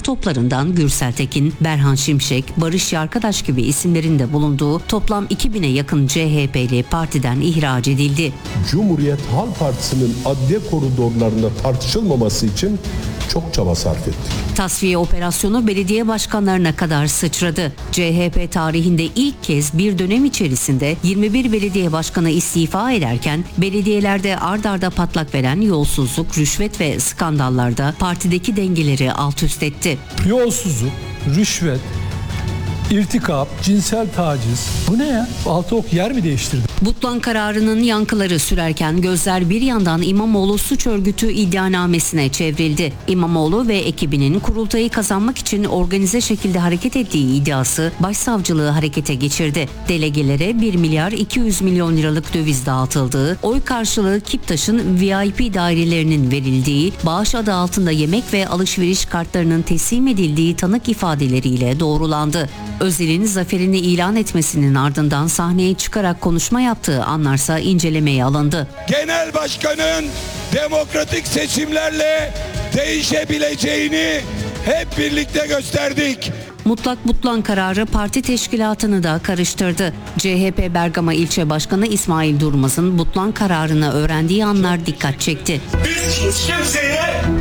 toplarından Gürsel Tekin, Berhan Şimşek, Barış Yarkadaş gibi isimlerin de bulunduğu toplam 2000'e yakın CHP'li partiden ihraç edildi. Cumhuriyet Halk Partisi'nin adliye koridorlarında tartışılmaması için çok çaba sarf ettik. Tasfiye operasyonu belediye başkanlarına kadar sıçradı. CHP tarihinde ilk kez bir dönem içerisinde 21 belediye başkanı istifa ederken belediyelerde ard arda patlak veren yolsuzluk, rüşvet ve skandallarda partideki dengeleri alt üst etti. Yolsuzluk, rüşvet, İrtikap, cinsel taciz. Bu ne ya? Altı ok yer mi değiştirdi? Butlan kararının yankıları sürerken gözler bir yandan İmamoğlu suç örgütü iddianamesine çevrildi. İmamoğlu ve ekibinin kurultayı kazanmak için organize şekilde hareket ettiği iddiası başsavcılığı harekete geçirdi. Delegelere 1 milyar 200 milyon liralık döviz dağıtıldığı, oy karşılığı Kiptaş'ın VIP dairelerinin verildiği, bağış adı altında yemek ve alışveriş kartlarının teslim edildiği tanık ifadeleriyle doğrulandı. Özel'in zaferini ilan etmesinin ardından sahneye çıkarak konuşma yaptığı anlarsa incelemeye alındı. Genel başkanın demokratik seçimlerle değişebileceğini hep birlikte gösterdik. Mutlak Butlan kararı parti teşkilatını da karıştırdı. CHP Bergama İlçe Başkanı İsmail Durmaz'ın Butlan kararını öğrendiği anlar dikkat çekti. Biz hiç kimseye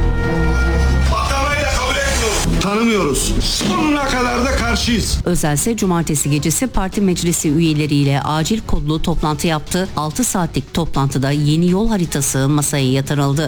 tanımıyoruz. Sonuna kadar da karşıyız. Özel ise cumartesi gecesi parti meclisi üyeleriyle acil kodlu toplantı yaptı. 6 saatlik toplantıda yeni yol haritası masaya yatırıldı.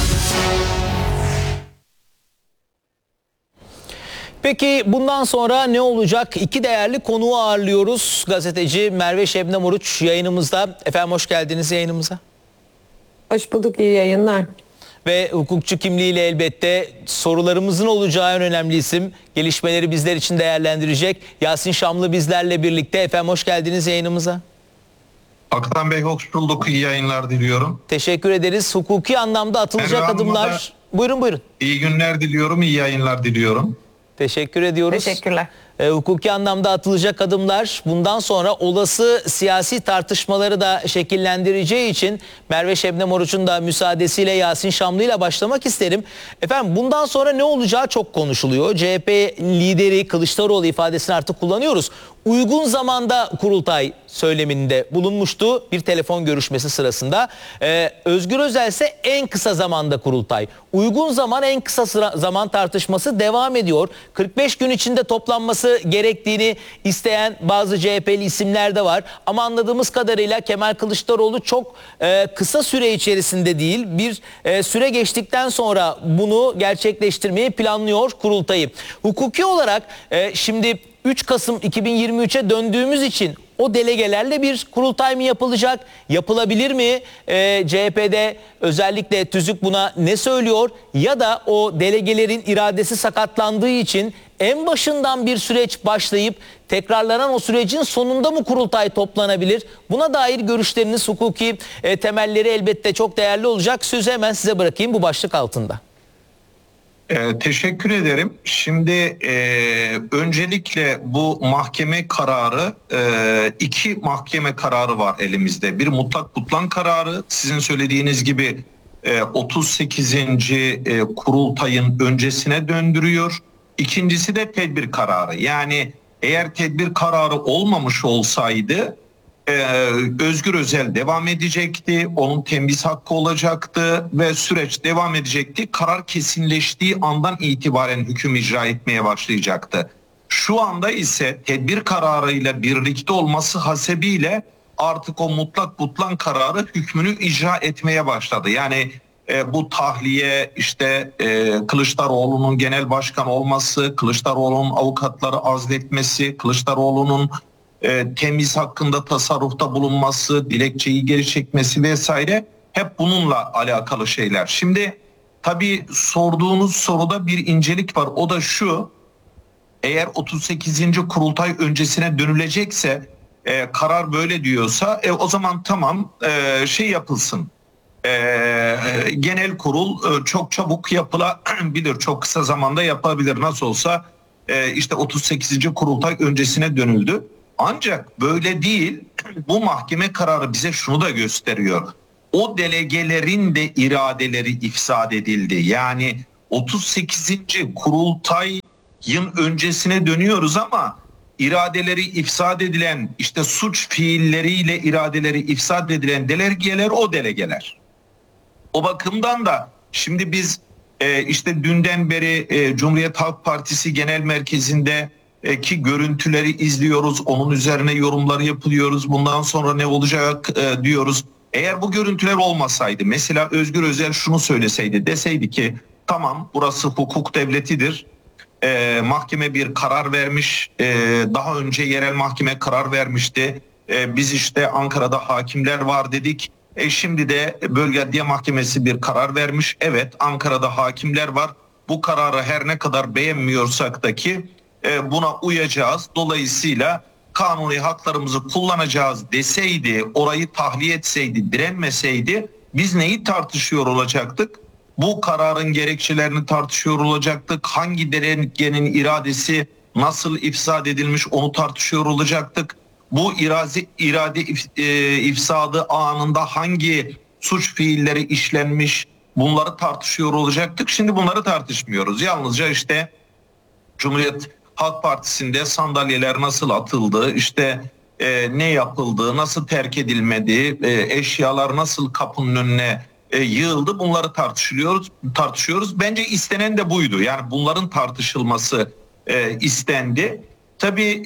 Peki bundan sonra ne olacak? İki değerli konuğu ağırlıyoruz. Gazeteci Merve Şebnem Oruç yayınımızda. Efendim hoş geldiniz yayınımıza. Hoş bulduk, iyi yayınlar. Ve hukukçu kimliğiyle elbette sorularımızın olacağı en önemli isim, gelişmeleri bizler için değerlendirecek Yasin Şamlı bizlerle birlikte. Efendim hoş geldiniz yayınımıza. Aktan Bey hoş bulduk, iyi yayınlar diliyorum. Teşekkür ederiz. Hukuki anlamda atılacak adımlar. Buyurun. İyi günler diliyorum, iyi yayınlar diliyorum. Teşekkür ediyoruz. Teşekkürler. Hukuki anlamda atılacak adımlar bundan sonra olası siyasi tartışmaları da şekillendireceği için Merve Şebnem Oruç'un da müsaadesiyle Yasin Şamlı ile başlamak isterim. Efendim bundan sonra ne olacağı çok konuşuluyor. CHP lideri Kılıçdaroğlu ifadesini artık kullanıyoruz. Uygun zamanda kurultay söyleminde bulunmuştu bir telefon görüşmesi sırasında. Özgür Özel ise en kısa zamanda kurultay. Uygun zaman, en kısa zaman tartışması devam ediyor. 45 gün içinde toplanması gerektiğini isteyen bazı CHP'li isimler de var. Ama anladığımız kadarıyla Kemal Kılıçdaroğlu çok kısa süre içerisinde değil, bir süre geçtikten sonra bunu gerçekleştirmeyi planlıyor kurultayı. Hukuki olarak şimdi 3 Kasım 2023'e döndüğümüz için o delegelerle bir kurultay mı yapılacak? Yapılabilir mi? CHP'de özellikle TÜZÜK buna ne söylüyor? Ya da o delegelerin iradesi sakatlandığı için en başından bir süreç başlayıp tekrarlanan o sürecin sonunda mı kurultay toplanabilir? Buna dair görüşleriniz, hukuki temelleri elbette çok değerli olacak. Sözü hemen size bırakayım bu başlık altında. Teşekkür ederim. Şimdi öncelikle bu mahkeme kararı, iki mahkeme kararı var elimizde. Bir mutlak butlan kararı, sizin söylediğiniz gibi 38. kurultayın öncesine döndürüyor. İkincisi de tedbir kararı. Yani eğer tedbir kararı olmamış olsaydı Özgür Özel devam edecekti, onun temiz hakkı olacaktı ve süreç devam edecekti. Karar kesinleştiği andan itibaren hüküm icra etmeye başlayacaktı. Şu anda ise tedbir kararıyla birlikte olması hasebiyle artık o mutlak butlan kararı hükmünü icra etmeye başladı. Yani bu tahliye, işte Kılıçdaroğlu'nun genel başkan olması, Kılıçdaroğlu'nun avukatları azletmesi, Kılıçdaroğlu'nun temiz hakkında tasarrufta bulunması, dilekçeyi geri çekmesi vesaire hep bununla alakalı şeyler. Şimdi tabii sorduğunuz soruda bir incelik var. O da şu: eğer 38. kurultay öncesine dönülecekse, karar böyle diyorsa o zaman tamam, şey yapılsın. Genel kurul çok çabuk yapılabilir, çok kısa zamanda yapabilir. Nasıl olsa işte 38. kurultay öncesine dönüldü. Ancak böyle değil. Bu mahkeme kararı bize şunu da gösteriyor: o delegelerin de iradeleri ifsad edildi. Yani 38. kurultay yıl öncesine dönüyoruz ama iradeleri ifsad edilen, işte suç fiilleriyle iradeleri ifsad edilen delegeler o delegeler. O bakımdan da şimdi biz işte dünden beri Cumhuriyet Halk Partisi Genel Merkezi'nde ki görüntüleri izliyoruz. Onun üzerine yorumlar yapıyoruz. Bundan sonra ne olacak diyoruz. Eğer bu görüntüler olmasaydı, mesela Özgür Özel şunu söyleseydi, deseydi ki tamam burası hukuk devletidir. Mahkeme bir karar vermiş. Daha önce yerel mahkeme karar vermişti. Biz işte Ankara'da hakimler var dedik. Şimdi de Bölge Adliye Mahkemesi bir karar vermiş. Evet, Ankara'da hakimler var. Bu kararı her ne kadar beğenmiyorsak da ki buna uyacağız. Dolayısıyla kanuni haklarımızı kullanacağız deseydi, orayı tahliye etseydi, direnmeseydi biz neyi tartışıyor olacaktık? Bu kararın gerekçelerini tartışıyor olacaktık. Hangi delegenin iradesi nasıl ifsad edilmiş onu tartışıyor olacaktık. Bu irade ifsadı anında hangi suç fiilleri işlenmiş bunları tartışıyor olacaktık. Şimdi bunları tartışmıyoruz. Yalnızca işte Cumhuriyet Halk Partisi'nde sandalyeler nasıl atıldı, işte ne yapıldı, nasıl terk edilmedi, eşyalar nasıl kapının önüne yığıldı, bunları tartışıyoruz. Bence istenen de buydu. Yani bunların tartışılması istendi. Tabii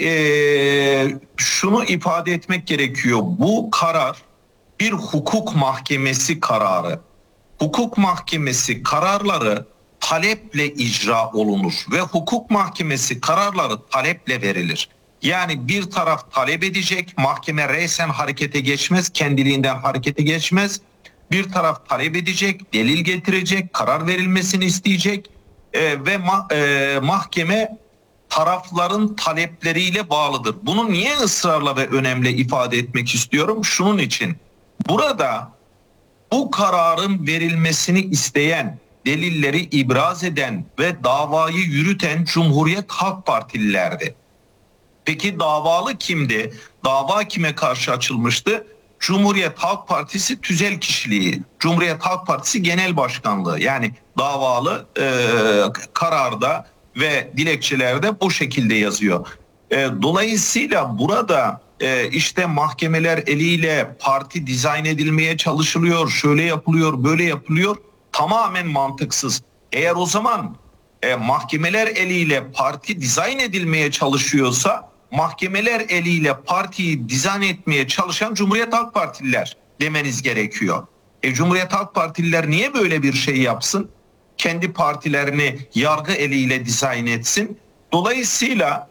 şunu ifade etmek gerekiyor. Bu karar bir hukuk mahkemesi kararı. Hukuk mahkemesi kararları taleple icra olunur ve hukuk mahkemesi kararları taleple verilir. Yani bir taraf talep edecek, mahkeme resen harekete geçmez, kendiliğinden harekete geçmez. Bir taraf talep edecek, delil getirecek, karar verilmesini isteyecek ve mahkeme tarafların talepleriyle bağlıdır. Bunu niye ısrarla ve önemli ifade etmek istiyorum? Şunun için. Burada bu kararın verilmesini isteyen, delilleri ibraz eden ve davayı yürüten Cumhuriyet Halk Partililerdi. Peki davalı kimdi? Dava kime karşı açılmıştı? Cumhuriyet Halk Partisi tüzel kişiliği, Cumhuriyet Halk Partisi Genel Başkanlığı, yani davalı kararda ve dilekçelerde bu şekilde yazıyor. Dolayısıyla burada işte mahkemeler eliyle parti dizayn edilmeye çalışılıyor, şöyle yapılıyor, böyle yapılıyor, tamamen mantıksız. Eğer o zaman mahkemeler eliyle parti dizayn edilmeye çalışıyorsa, mahkemeler eliyle partiyi dizayn etmeye çalışan Cumhuriyet Halk Partililer demeniz gerekiyor. Cumhuriyet Halk Partililer niye böyle bir şey yapsın? Kendi partilerini yargı eliyle dizayn etsin. Dolayısıyla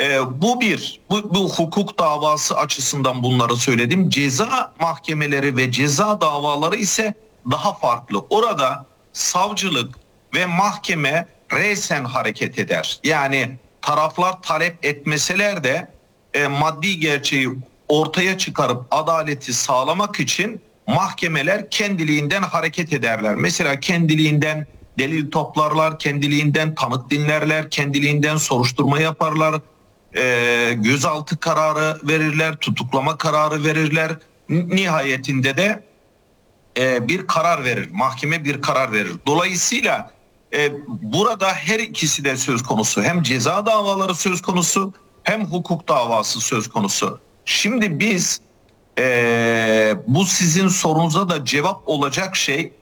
bu hukuk davası açısından bunları söyledim. Ceza mahkemeleri ve ceza davaları ise daha farklı. Orada savcılık ve mahkeme resen hareket eder. Yani taraflar talep etmeseler de maddi gerçeği ortaya çıkarıp adaleti sağlamak için mahkemeler kendiliğinden hareket ederler. Mesela kendiliğinden delil toplarlar, kendiliğinden tanık dinlerler, kendiliğinden soruşturma yaparlar, gözaltı kararı verirler, tutuklama kararı verirler. Nihayetinde de bir karar verir, mahkeme bir karar verir. Dolayısıyla burada her ikisi de söz konusu. Hem ceza davaları söz konusu, hem hukuk davası söz konusu. Şimdi biz bu sizin sorunuza da cevap olacak şey,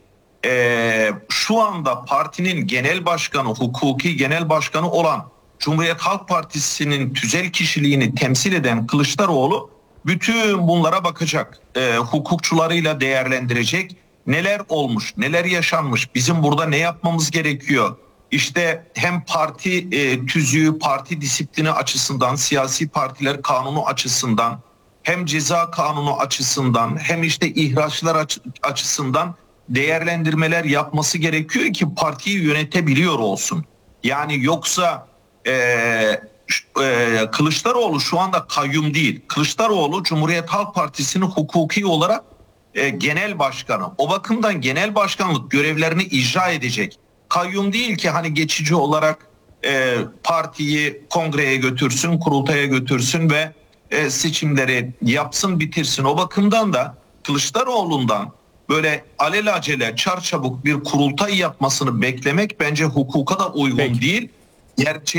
şu anda partinin genel başkanı, hukuki genel başkanı olan Cumhuriyet Halk Partisi'nin tüzel kişiliğini temsil eden Kılıçdaroğlu bütün bunlara bakacak. Hukukçularıyla değerlendirecek. Neler olmuş, neler yaşanmış, bizim burada ne yapmamız gerekiyor? İşte hem parti tüzüğü, parti disiplini açısından, siyasi partiler kanunu açısından, hem ceza kanunu açısından, hem işte ihraçlar açısından değerlendirmeler yapması gerekiyor ki partiyi yönetebiliyor olsun. Yani yoksa Kılıçdaroğlu şu anda kayyum değil. Kılıçdaroğlu Cumhuriyet Halk Partisi'nin hukuki olarak genel başkanı. O bakımdan genel başkanlık görevlerini icra edecek. Kayyum değil ki hani geçici olarak partiyi kongreye götürsün, kurultaya götürsün ve seçimleri yapsın, bitirsin. O bakımdan da Kılıçdaroğlu'ndan böyle alelacele çarçabuk bir kurultay yapmasını beklemek bence hukuka da uygun değil.